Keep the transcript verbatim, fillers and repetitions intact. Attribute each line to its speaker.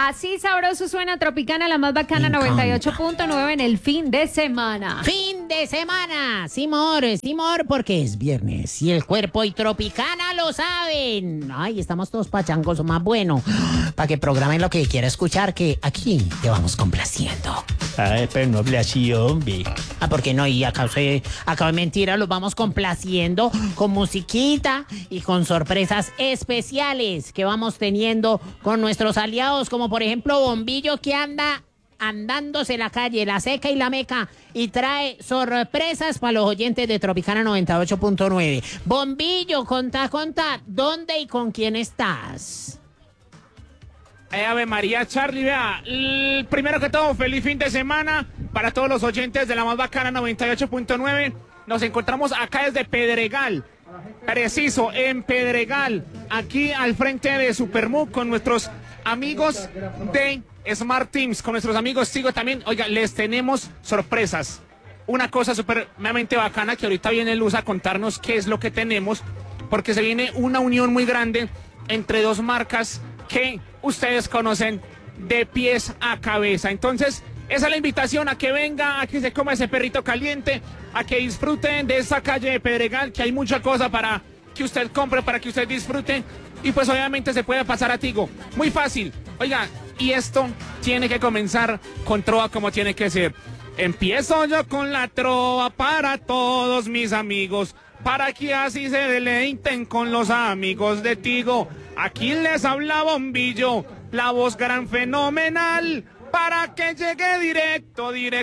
Speaker 1: Así sabroso suena Tropicana, la más bacana, noventa y ocho punto nueve en el fin de semana.
Speaker 2: Fin de semana, Simor, Simor, porque es viernes y el cuerpo y Tropicana lo saben. Ay, estamos todos pachangos, más bueno, para que programen lo que quiera escuchar, que aquí te vamos complaciendo.
Speaker 3: Ay, pero no hable así, hombre.
Speaker 2: Ah, ¿por qué no? Y acá, acá de mentira los vamos complaciendo con musiquita y con sorpresas especiales que vamos teniendo con nuestros aliados, como por ejemplo Bombillo, que anda andándose la calle, la seca y la meca, y trae sorpresas para los oyentes de Tropicana noventa y ocho punto nueve. Bombillo, contá, contá, ¿dónde y con quién estás?
Speaker 4: Eh, Ave María, Charlie, vea, l- primero que todo, feliz fin de semana para todos los oyentes de la más bacana noventa y ocho punto nueve. Nos encontramos acá desde Pedregal, preciso, en Pedregal, aquí al frente de Supermood con nuestros amigos de Smart Teams, con nuestros amigos Tigo también. Oiga, les tenemos sorpresas. Una cosa supremamente bacana que ahorita viene Luz a contarnos qué es lo que tenemos, porque se viene una unión muy grande entre dos marcas que ustedes conocen de pies a cabeza. Entonces, esa es la invitación a que venga, a que se coma ese perrito caliente, a que disfruten de esta calle de Pedregal, que hay mucha cosa para que usted compre, para que usted disfrute, y pues obviamente se puede pasar a Tigo. Muy fácil. Oiga, y esto tiene que comenzar con trova como tiene que ser. Empiezo yo con la trova para todos mis amigos, para que así se deleiten con los amigos de Tigo. Aquí les habla Bombillo, la voz gran fenomenal, para que llegue directo, directo.